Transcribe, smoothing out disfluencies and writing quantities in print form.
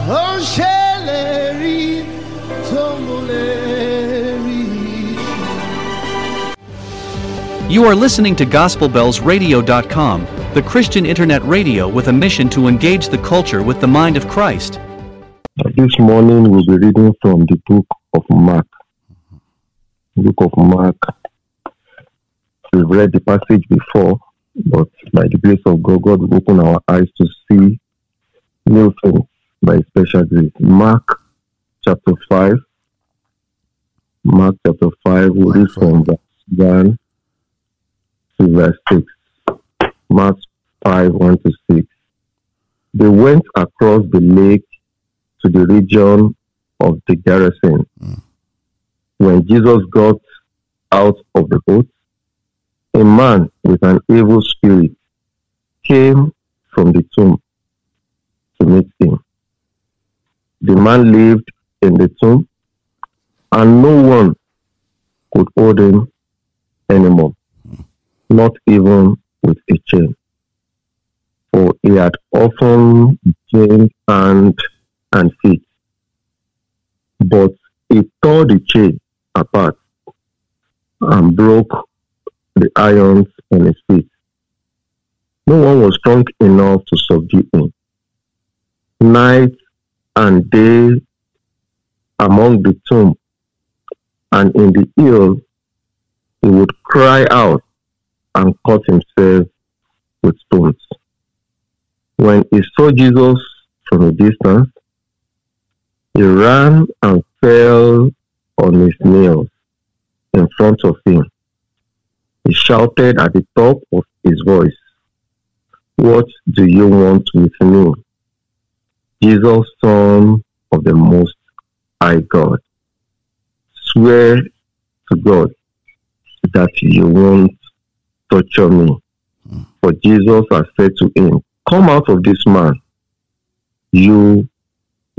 Osheleri Tomboleri. You are listening to GospelBellsRadio.com, the Christian internet radio with a mission to engage the culture with the mind of Christ. This morning we'll be reading from the book of Mark. Book of Mark. We've read the passage before, but by the grace of God, God will open our eyes to see new things by special grace. Mark chapter 5. Mark chapter 5, we'll read from verse 1 to verse 6. Mark 5, 1 to 6. They went across the lake to the region of the Gerasene. When Jesus got out of the boat, a man with an evil spirit came from the tomb to meet him. The man lived in the tomb, and no one could hold him anymore, not even with a chain. For he had often chained hand and feet, but he tore the chain apart and broke the irons on his feet. No one was strong enough to subdue him. Night and day among the tomb and in the hill, he would cry out and cut himself with stones. When he saw Jesus from a distance, he ran and fell on his knees in front of him. He shouted at the top of his voice, "What do you want with me, Jesus, Son of the Most High God? Swear to God that you won't torture me." For Jesus had said to him, "Come out of this man, you